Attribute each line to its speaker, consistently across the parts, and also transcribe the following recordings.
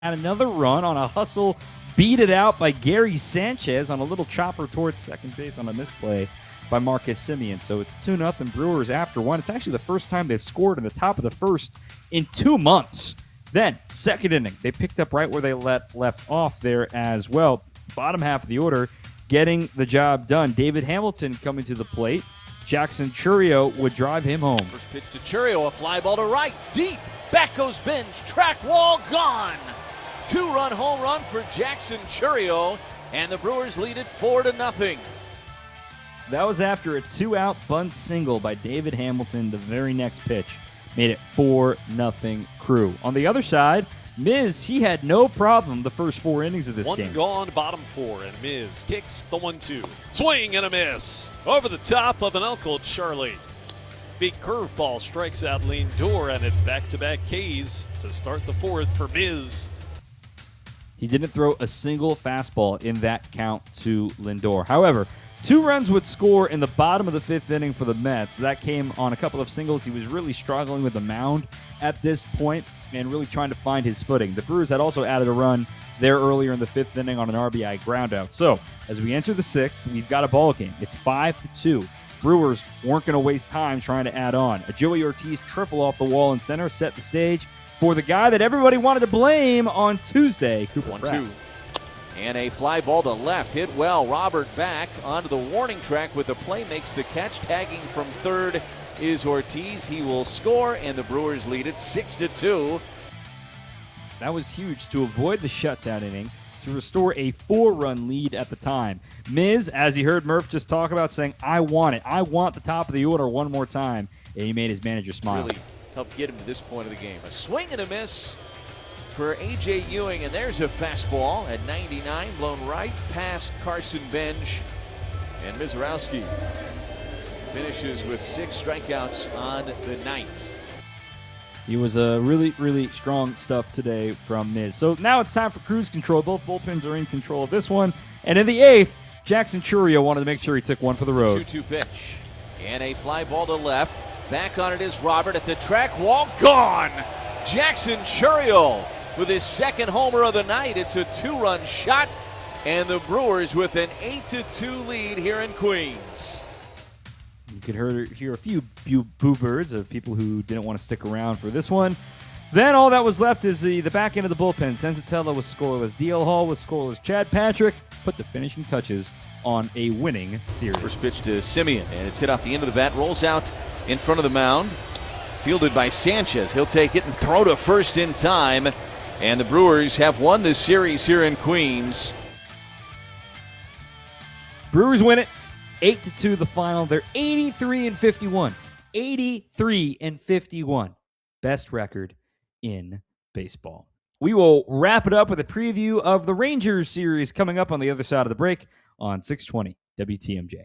Speaker 1: had another run on a hustle, beat it out by Gary Sanchez on a little chopper towards second base on a misplay by Marcus Semien. So it's 2-0 Brewers after one. It's actually the first time they've scored in the top of the first in 2 months. Then, second inning, they picked up right where they left off there as well. Bottom half of the order, getting the job done. David Hamilton coming to the plate. Jackson Chourio would drive him home.
Speaker 2: First pitch to Chourio, a fly ball to right, deep. Back goes Bench, track wall gone. 2-run home run for Jackson Chourio, and the Brewers lead it 4-0.
Speaker 1: That was after a 2-out bunt single by David Hamilton. The very next pitch made it 4-0 Crew. On the other side, Miz, he had no problem the first 4 innings of this game.
Speaker 3: One gone, bottom 4, and Miz kicks the 1-2. Swing and a miss. Over the top of an Uncle Charlie. Big curveball strikes out Lindor, and it's back-to-back Ks to start the 4th for Miz.
Speaker 1: He didn't throw a single fastball in that count to Lindor. However, 2 runs would score in the bottom of the 5th inning for the Mets. That came on a couple of singles. He was really struggling with the mound at this point and really trying to find his footing. The Brewers had also added a run there earlier in the 5th inning on an RBI groundout. So, as we enter the 6th, we've got a ball game. It's 5-2. Brewers weren't going to waste time trying to add on. A Joey Ortiz triple off the wall in center set the stage for the guy that everybody wanted to blame on Tuesday, Cooper Pratt.
Speaker 2: 1-2. And a fly ball to left, hit well. Robert back onto the warning track with the play, makes the catch. Tagging from third is Ortiz. He will score, and the Brewers lead it 6-2.
Speaker 1: That was huge to avoid the shutdown inning, to restore a 4-run lead at the time. Miz, as you heard Murph just talk about, saying, I want it. I want the top of the order one more time. And he made his manager smile.
Speaker 2: Really helped get him to this point of the game. A swing and a miss for A.J. Ewing, and there's a fastball at 99, blown right past Carson Bench. And Mizorowski finishes with 6 strikeouts on the night.
Speaker 1: He was really, really strong stuff today from Miz. So now it's time for cruise control. Both bullpens are in control of this one. And in the 8th, Jackson Chourio wanted to make sure he took one for the road.
Speaker 2: 2-2 pitch. And a fly ball to left. Back on it is Robert at the track wall. Gone! Jackson Chourio with his 2nd homer of the night. It's a 2-run shot, and the Brewers with an 8-2 lead here in Queens.
Speaker 1: You could hear a few boo birds of people who didn't want to stick around for this one. Then all that was left is the back end of the bullpen. Senzatella was scoreless. DL Hall was scoreless. Chad Patrick put the finishing touches on a winning series.
Speaker 2: First pitch to Semien, and it's hit off the end of the bat. Rolls out in front of the mound. Fielded by Sanchez. He'll take it and throw to first in time. And the Brewers have won this series here in Queens.
Speaker 1: Brewers win it 8-2 the final. They're 83-51. 83-51. Best record in baseball. We will wrap it up with a preview of the Rangers series coming up on the other side of the break on 620 WTMJ.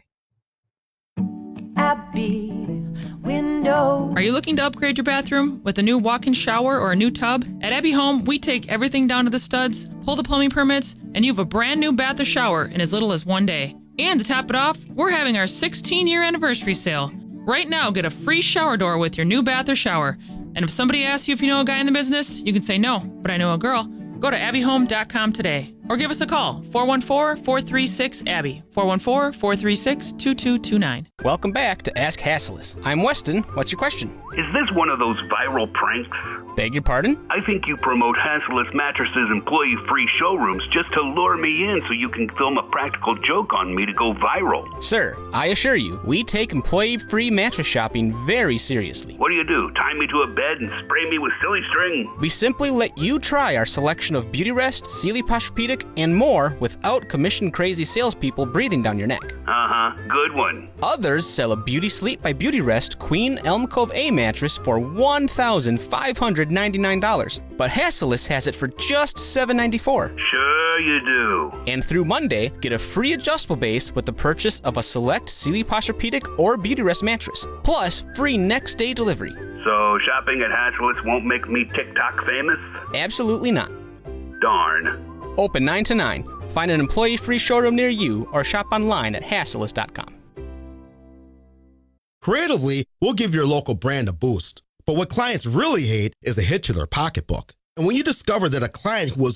Speaker 4: Abby Window.
Speaker 5: Are you looking to upgrade your bathroom with a new walk-in shower or a new tub? At Abbey Home, we take everything down to the studs, pull the plumbing permits, and you have a brand new bath or shower in as little as 1 day. And to top it off, we're having our 16-year anniversary sale. Right now, get a free shower door with your new bath or shower. And if somebody asks you if you know a guy in the business, you can say no, but I know a girl. Go to abbyhome.com today or give us a call, 414-436-ABBY, 414-436-2229.
Speaker 6: Welcome back to Ask Hasslis. I'm Weston. What's your question?
Speaker 7: Is this one of those viral pranks?
Speaker 6: Beg your pardon?
Speaker 7: I think you promote Hasslis Mattresses employee-free showrooms just to lure me in so you can film a practical joke on me to go viral.
Speaker 6: Sir, I assure you, we take employee-free mattress shopping very seriously.
Speaker 7: What do? Tie me to a bed and spray me with silly string?
Speaker 6: We simply let you try our selection of Beautyrest, Sealy Posturepedic, and more without commission-crazy salespeople breathing down your neck.
Speaker 7: Good one.
Speaker 6: Others sell a Beauty Sleep by Beautyrest Queen Elm Cove A mattress for $1,599, but Hasslis has it for just $794.
Speaker 7: Sure you do.
Speaker 6: And through Monday, get a free adjustable base with the purchase of a select Sealy Posturepedic or Beautyrest mattress, plus free next-day delivery.
Speaker 7: So shopping at Hasslis won't make me TikTok famous?
Speaker 6: Absolutely not.
Speaker 7: Darn.
Speaker 6: Open 9 to 9. Find an employee-free showroom near you or shop online at Hasslis.com.
Speaker 8: Creatively, we'll give your local brand a boost. But what clients really hate is a hit to their pocketbook. And when you discover that a client who was